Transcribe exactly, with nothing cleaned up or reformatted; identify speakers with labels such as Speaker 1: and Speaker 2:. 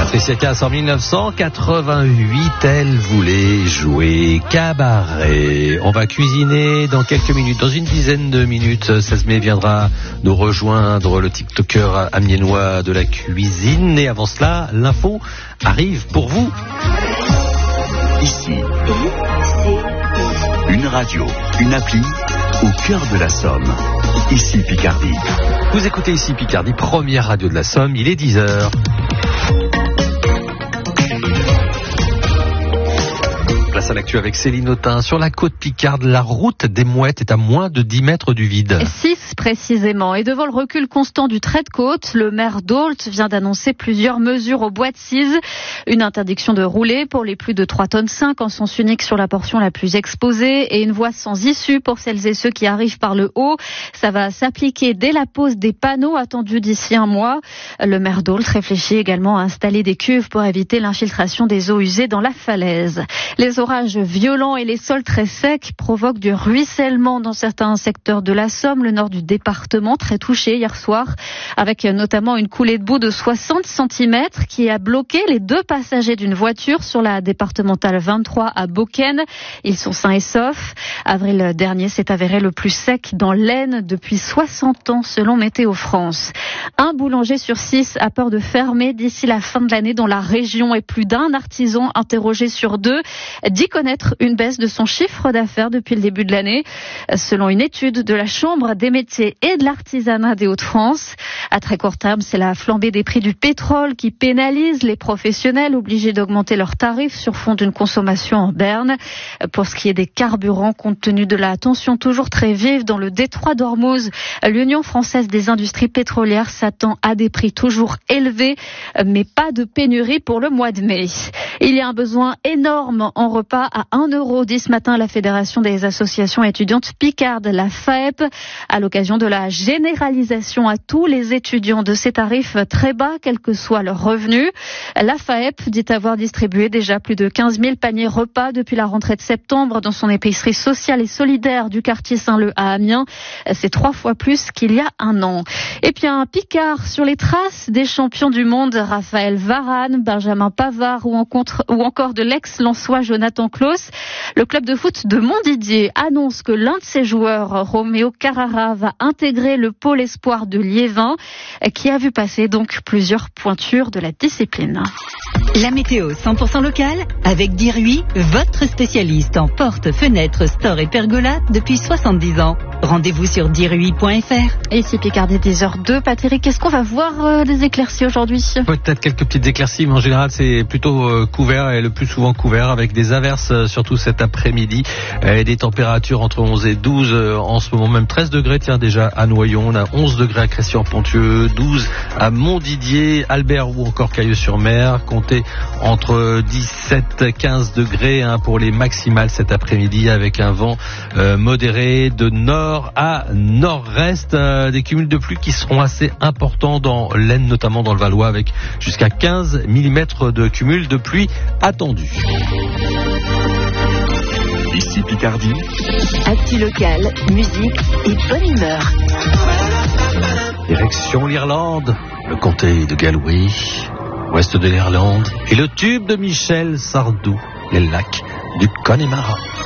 Speaker 1: Patricia Cass en dix-neuf cent quatre-vingt-huit, elle voulait jouer cabaret. On va cuisiner dans quelques minutes, dans une dizaine de minutes. seize mai viendra nous rejoindre, le TikToker amiénois de la cuisine. Et avant cela, l'info arrive pour vous.
Speaker 2: Ici, une radio, une appli au cœur de la Somme. Ici Picardie.
Speaker 1: Vous écoutez Ici Picardie, première radio de la Somme, il est dix heures. Place à l'actu avec Céline Autain. Sur la côte picarde, la route des Mouettes est à moins de dix mètres du vide.
Speaker 3: six précisément. Et devant le recul constant du trait de côte, le maire d'Ault vient d'annoncer plusieurs mesures au bois de Cise. Une interdiction de rouler pour les plus de trois tonnes cinq en sens unique sur la portion la plus exposée et une voie sans issue pour celles et ceux qui arrivent par le haut. Ça va s'appliquer dès la pose des panneaux attendus d'ici un mois. Le maire d'Ault réfléchit également à installer des cuves pour éviter l'infiltration des eaux usées dans la falaise. Les orages violents et les sols très secs provoquent du ruissellement dans certains secteurs de la Somme, le nord du département très touché hier soir, avec notamment une coulée de boue de soixante centimètres qui a bloqué les deux passagers d'une voiture sur la départementale vingt-trois à Beaucaire. Ils sont sains et saufs. Avril dernier s'est avéré le plus sec dans l'Aisne depuis soixante ans selon Météo France. Un boulanger sur six a peur de fermer d'ici la fin de l'année dans la région et plus d'un artisan interrogé sur deux dit connaître une baisse de son chiffre d'affaires depuis le début de l'année. Selon une étude de la Chambre des métiers et de l'artisanat des Hauts-de-France, à très court terme, c'est la flambée des prix du pétrole qui pénalise les professionnels obligés d'augmenter leurs tarifs sur fond d'une consommation en berne. Pour ce qui est des carburants, compte tenu de la tension toujours très vive dans le détroit d'Ormuz, l'Union française des industries pétrolières s'attend à des prix toujours élevés, mais pas de pénurie pour le mois de mai. Il y a un besoin énorme en repas à un euro, dit ce matin la Fédération des associations étudiantes picardes, la F A E P, à l'occasion de la généralisation à tous les étudiants de ces tarifs très bas, quel que soit leur revenu. La F A E P dit avoir distribué déjà plus de quinze mille paniers repas depuis la rentrée de septembre dans son épicerie sociale et solidaire du quartier Saint-Leu à Amiens. C'est trois fois plus qu'il y a un an. Et puis un Picard sur les traces des champions du monde, Raphaël Varane, Benjamin Pavard ou encore, ou encore de l'ex-Lensois Jonathan Klaus. Le club de foot de Montdidier annonce que l'un de ses joueurs, Roméo Carrara, va intégrer le pôle espoir de Liévin, qui a vu passer donc plusieurs pointures de la discipline.
Speaker 4: La météo cent pour cent locale avec Diruy, votre spécialiste en portes, fenêtres, stores et pergolas depuis soixante-dix ans. Rendez-vous sur diruy point f r.
Speaker 3: Et ici Picardie dix heures deux, Patrick, est-ce qu'on va voir euh, des éclaircies aujourd'hui?
Speaker 1: Peut-être quelques petites éclaircies, mais en général c'est plutôt euh, couvert et le plus souvent couvert avec des averses, euh, surtout cet après-midi. Et des températures entre onze et douze, euh, en ce moment même treize degrés, tiens déjà à Noyon, on a onze degrés à Cressy-en-Ponthieu, douze à Montdidier, Albert ou encore Cailleux-sur-Mer, comptez entre dix-sept et quinze degrés hein, pour les maximales cet après-midi avec un vent euh, modéré de nord à nord-est, euh, des cumuls de pluie qui seront assez importants dans l'Aisne, notamment dans le Valois, avec jusqu'à quinze millimètres de cumul de pluie attendus.
Speaker 2: Ici Picardie.
Speaker 4: Actu locale, musique et bonne humeur.
Speaker 1: Direction l'Irlande, le comté de Galway, ouest de l'Irlande, et le tube de Michel Sardou, les lacs du Connemara.